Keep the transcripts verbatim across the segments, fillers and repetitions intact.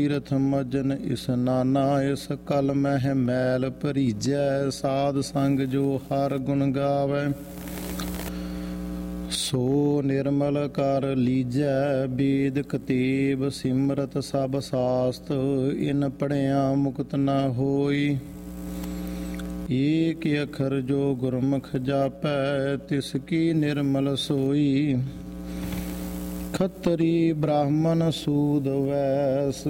ਤੀਰਥ ਮਜਨ ਇਸਨਾਨਾ ਇਸ ਕਲ ਮਹਿ ਮੈਲ ਭਰੀਜੈ। ਸਾਧ ਸੰਗ ਜੋ ਹਰ ਗੁਣ ਗਾਵੈ ਸੋ ਨਿਰਮਲ ਕਰ ਲੀਜੈ। ਬੇਦ ਕਤੇਬ ਸਿਮਰਤ ਸਭ ਸਾਸਤ ਇਨ ਪੜਿਆ ਮੁਕਤ ਨਾ ਹੋਈ। ਏਕ ਅਖਰ ਜੋ ਗੁਰਮੁਖ ਜਾਪੈ ਤਿਸ ਕੀ ਨਿਰਮਲ ਸੋਈ। ਖੱਤਰੀ ਬ੍ਰਾਹਮਣ ਸੂਦ ਵੈਸ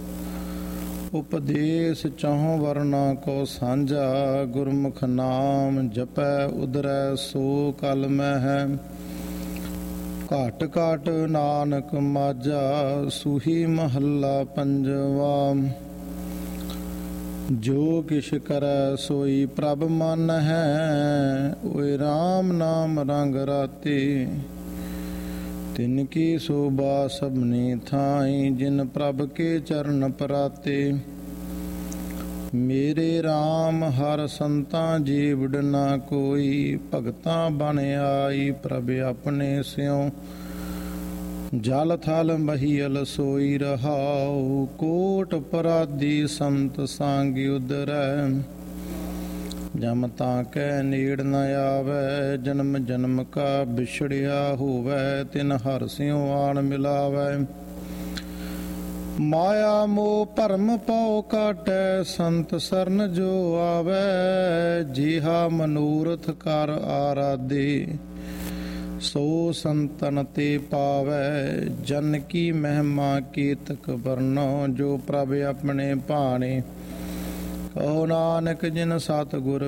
ਉਪਦੇਸ਼ ਚਹੁ ਵਰਨਾ ਕੋ ਸਾਂਝਾ। ਗੁਰਮੁਖ ਨਾਮ ਜਪੈ ਉਦਰੈ ਸੋ ਕਲ ਮਹਿ। ਘਾਟ ਘਾਟ ਨਾਨਕ ਮਾਝਾ ਸੂਹੀ ਮਹੱਲਾ ਪੰਜਵਾ। ਜੋ ਕਿਛ ਕਰੈ ਸੋਈ ਪ੍ਰਭ ਮਨ ਹੈ। ਓਏ ਰਾਮ ਨਾਮ ਰੰਗ ਰਾਤੇ ਤਿਨ ਕੀ ਸੋਭਾ ਸਭਨੀ ਥਾਈ। ਜਿਨ ਪ੍ਰਭ ਕੇ ਚਰਨ ਪਰਾਤੇ ਮੇਰੇ ਰਾਮ ਹਰ ਸੰਤਾਂ ਜੀਵੜ ਨਾ ਕੋਈ। ਭਗਤਾਂ ਬਨ ਆਈ ਪ੍ਰਭ ਆਪਣੇ ਸਿਉ ਜਲ ਥਲ ਮਹੀਲ ਸੋਈ ਰਹਾਉ। ਕੋਟ ਪਰਾਧੀ ਸੰਤ ਸੰਗ ਉਦਰੈ ਜਮ ਤਾਂ ਕੈ ਨੇੜ ਨ ਆਵੈ। ਜਨਮ ਜਨਮ ਕਾ ਵਿਛੜਿਆ ਹੋਵੈ ਤਿਨ ਹਰਿ ਸਿਉ ਆਣ ਮਿਲਾਵੈ। ਮਾਇਆ ਮੋਹ ਭਰਮ ਪਉ ਕਾਟੈ ਸੰਤ ਸਰਨ ਜੋ ਆਵੈ। ਜਿਹਾ ਮਨੋਰਥ ਕਰ ਆਰਾਧੇ ਸੋ ਸੰਤਨ ਤੇ ਪਾਵੈ। ਜਨ ਕੀ ਮਹਿਮਾ ਕੀਤਕ ਵਰਨੋ ਜੋ ਪ੍ਰਭ ਆਪਣੇ ਭਾਣੇ। ਕਹੋ ਨਾਨਕ ਜਿਨ ਸਤਿਗੁਰ